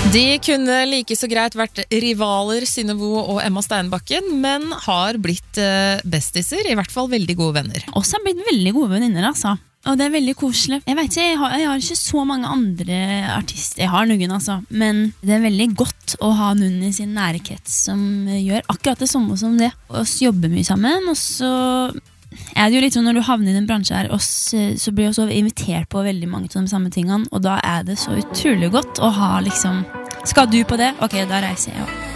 De kunne like så greit vært rivaler, Synnøve og Emma Steinbakken, men har blitt bestiser, i hvert fall veldig gode venner. Også har blitt veldig gode venninner, altså. Og det er veldig koselig. Jeg vet ikke, jeg har ikke så mange andre artister. Jeg har noen, altså. Men det er veldig godt å ha noen i sin nære krets som gjør akkurat det samme som det. Og jobber mye sammen, og så er det jo litt sånn når du havner i en bransje her, så blir jeg også invitert på veldig mange av de samme tingene, og da er det så utrolig godt å ha liksom, skal du på det? Ok, da reiser jeg også.